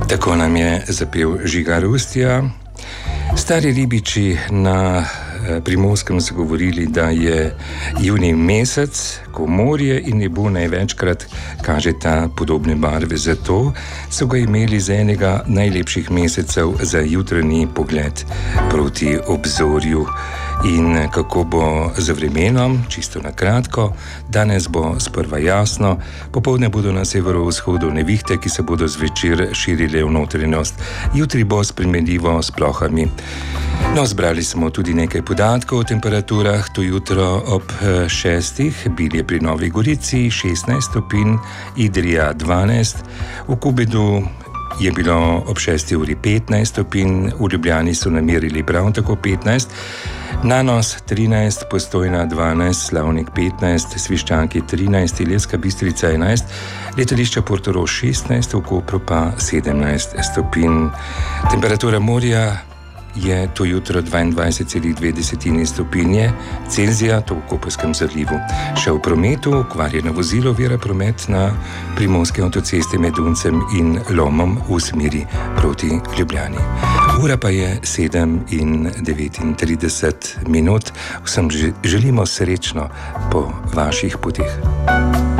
Tako nam je zapel Žiga Rustja. Stari ribiči na Primorskem so govorili, da je junij mesec, ko morje in nebo največkrat kažeta podobne barve. Zato so ga imeli za enega najlepših mesecev za jutranji pogled proti obzorju. In kako bo z vremenom, čisto na kratko, danes bo sprva jasno, popoldne bodo na severovzhodu nevihte, ki se bodo zvečer širile v notranjost. Jutri bo spremenljivo s plohami. No, zbrali smo tudi nekaj podatkov o temperaturah. To jutro ob 6. Bilje pri Novi Gorici 16 stopinj, Idrija 12, v Kubedu je bilo ob 6. uri 15 stopinj, v Ljubljani so namerili prav tako 15, Nanos 13, Postojna 12, Slavnik 15, Sviščanki 13, Ilirska Bistrica 11, letališče Portorož 16, v Kopru pa 17 stopinj. Temperatura morja je to jutro 22,2 stopinje Celzija, to v Koperskem zalivu. Še v prometu, okvarjeno vozilo ovira promet na Primorske avtoceste med Duncem in Lomom v smeri proti Ljubljani. Ura pa je 7:39. Vsem želimo srečno po vaših poteh.